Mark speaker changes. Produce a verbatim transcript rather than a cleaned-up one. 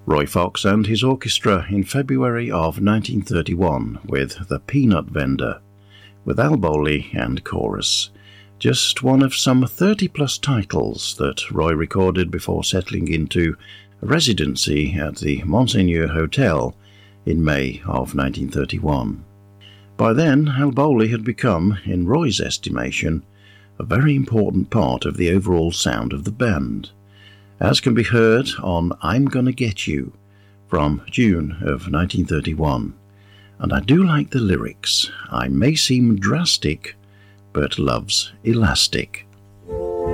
Speaker 1: Roy Fox and his orchestra in February of nineteen thirty-one with The Peanut Vendor, with Al Bowlly and chorus. Just one of some thirty-plus titles that Roy recorded before settling into a residency at the Monseigneur Hotel in May of nineteen thirty-one. By then, Al Bowlly had become, in Roy's estimation, a very important part of the overall sound of the band, as can be heard on I'm Gonna Get You from June of nineteen thirty-one. And I do like the lyrics. I may seem drastic, but love's elastic.